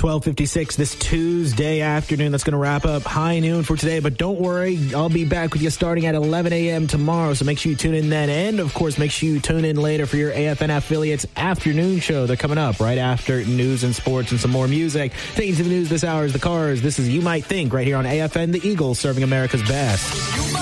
12:56 this Tuesday afternoon. That's going to wrap up High Noon for today. But don't worry, I'll be back with you starting at 11 a.m. tomorrow. So make sure you tune in then. And, of course, make sure you tune in later for your AFN Affiliates afternoon show. They're coming up right after news and sports and some more music. Taking to the news this hour is the Cars. This is You Might Think right here on AFN, the Eagles, serving America's best.